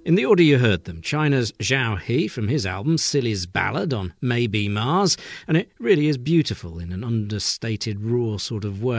In the order you heard them, China's Zhao He from his album Silly's Ballad on Maybe Mars, and it really is beautiful in an understated, raw sort of way.